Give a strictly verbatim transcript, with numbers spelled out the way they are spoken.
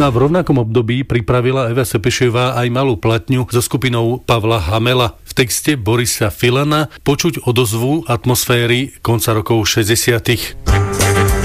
A v rovnakom období pripravila Eva Sepešiová aj malú platňu so skupinou Pavla Hamela. V texte Borisa Filana počuť odozvu atmosféry konca rokov šesťdesiatych.